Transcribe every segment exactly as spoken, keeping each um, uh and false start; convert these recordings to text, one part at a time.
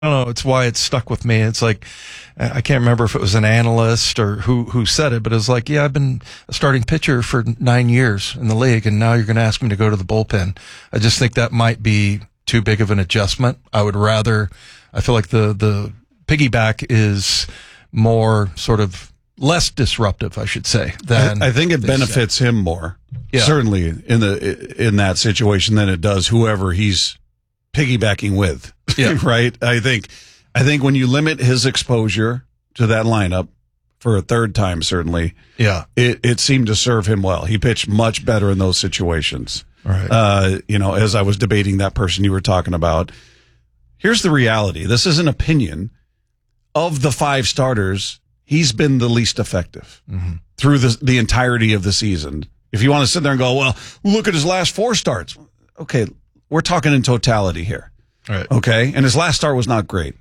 I don't know. It's why it's stuck with me. It's like, I can't remember if it was an analyst or who, who said it, but it was like, yeah, I've been a starting pitcher for nine years in the league, and now you're going to ask me to go to the bullpen. I just think that might be too big of an adjustment. I would rather, I feel like the, the piggyback is more sort of less disruptive, I should say. Than I, I think it benefits him more, yeah. certainly in the, in that situation than it does whoever he's piggybacking with. Yeah. Right. I think, I think when you limit his exposure to that lineup for a third time, certainly, yeah, it, it seemed to serve him well. He pitched much better in those situations. Right. Uh, you know, as I was debating that person you were talking about, here's the reality. This is an opinion. Of the five starters, he's been the least effective mm-hmm. through the, the entirety of the season. If you want to sit there and go, well, look at his last four starts. Okay. We're talking in totality here. Right. Okay. And his last start was not great.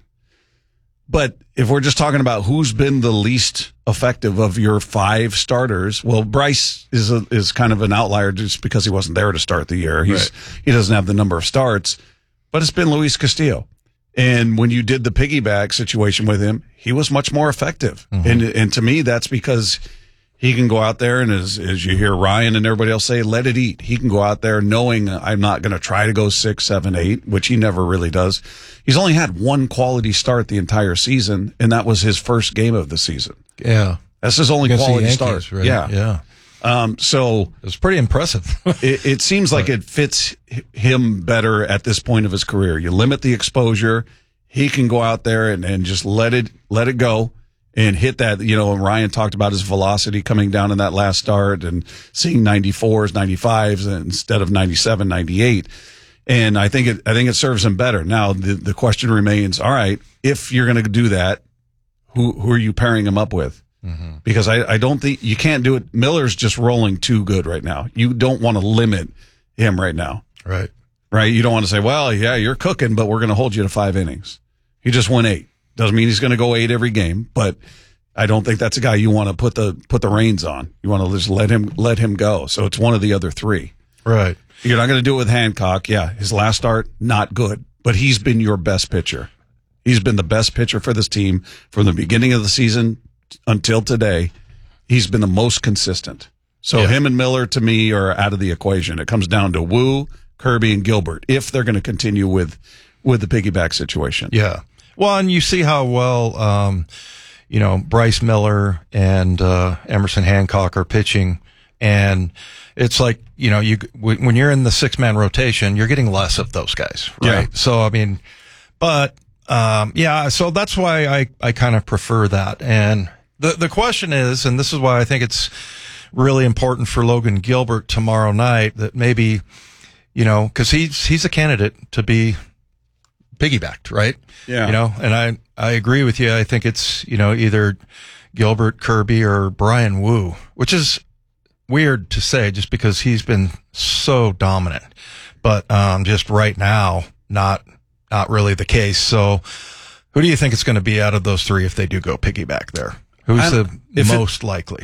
But if we're just talking about who's been the least effective of your five starters, well, Bryce is a, is kind of an outlier just because he wasn't there to start the year. He's, right. He doesn't have the number of starts, but it's been Luis Castillo. And when you did the piggyback situation with him, he was much more effective. Mm-hmm. And, and to me, that's because he can go out there and as, as you hear Ryan and everybody else say, let it eat. He can go out there knowing I'm not going to try to go six, seven, eight, which he never really does. He's only had one quality start the entire season, and that was his first game of the season. Yeah. That's his only Against quality the Yankees, start. Right? Yeah. Yeah. Um, so it's pretty impressive. it, it seems like it fits him better at this point of his career. You limit the exposure. He can go out there and, and just let it, let it go. And hit that, you know, and Ryan talked about his velocity coming down in that last start and seeing ninety-fours, ninety-fives instead of ninety-seven, ninety-eight. And I think it, I think it serves him better. Now, the, the question remains, all right, if you're going to do that, who, who are you pairing him up with? Mm-hmm. Because I, I don't think you can't do it. Miller's just rolling too good right now. You don't want to limit him right now. Right. Right. You don't want to say, well, yeah, you're cooking, but we're going to hold you to five innings. He just won eight. Doesn't mean he's going to go eight every game, but I don't think that's a guy you want to put the put the reins on. You want to just let him let him go. So it's one of the other three. Right. You're not going to do it with Hancock. Yeah, his last start not good, but he's been your best pitcher. He's been the best pitcher for this team from the beginning of the season until today. He's been the most consistent. So yeah. Him and Miller to me are out of the equation. It comes down to Wu, Kirby, and Gilbert if they're going to continue with with the piggyback situation. Yeah. Well, and you see how well, um, you know, Bryce Miller and uh, Emerson Hancock are pitching, and it's like, you know, you when you're in the six-man rotation, you're getting less of those guys, right? Yeah. So, I mean, but, um, yeah, so that's why I, I kind of prefer that. And the, the question is, and this is why I think it's really important for Logan Gilbert tomorrow night, that maybe, you know, because he's, he's a candidate to be piggybacked, right? Yeah. You know, and I, I agree with you. I think it's, you know, either Gilbert, Kirby, or Brian Wu, which is weird to say just because he's been so dominant, but, um, just right now, not, not really the case. So who do you think it's going to be out of those three if they do go piggyback there? Who's the most it, likely?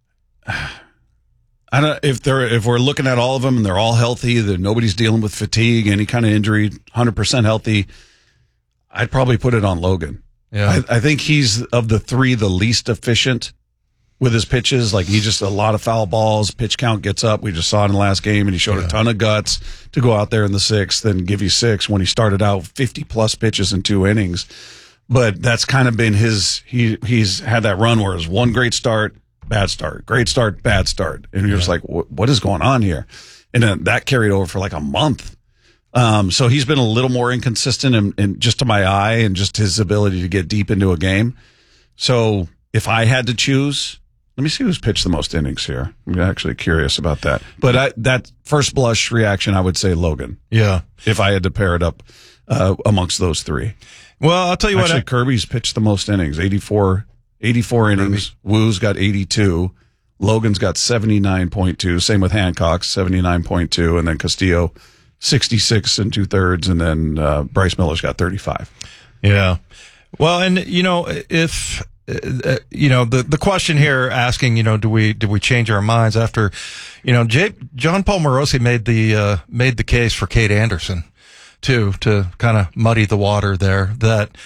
I don't if they're if we're looking at all of them and they're all healthy, that nobody's dealing with fatigue, any kind of injury, one hundred percent healthy, I'd probably put it on Logan. Yeah, I, I think he's of the three the least efficient with his pitches. Like he just a lot of foul balls, pitch count gets up. We just saw it in the last game, and he showed yeah. a ton of guts to go out there in the sixth and give you six when he started out fifty plus pitches in two innings. But that's kind of been his. He he's had that run where it was one great start. Bad start, great start, bad start. And you're yeah. just like, what is going on here? And then that carried over for like a month. Um, so he's been a little more inconsistent and, and just to my eye and just his ability to get deep into a game. So if I had to choose, let me see who's pitched the most innings here. I'm actually curious about that. But I, that first blush reaction, I would say Logan. Yeah. If I had to pair it up uh, amongst those three. Well, I'll tell you actually, what. Actually, Kirby's pitched the most innings, eighty-four eighty-four innings. Kirby. Wu's got eighty-two. Logan's got seventy-nine point two. Same with Hancock, seventy-nine point two. And then Castillo, sixty-six and two thirds. And then uh, Bryce Miller's got thirty-five. Yeah. Well, and, you know, if, uh, you know, the, the question here asking, you know, do we, do we change our minds after, you know, Jay, John Paul Morosi made the, uh, made the case for Cade Anderson too, to kind of muddy the water there, that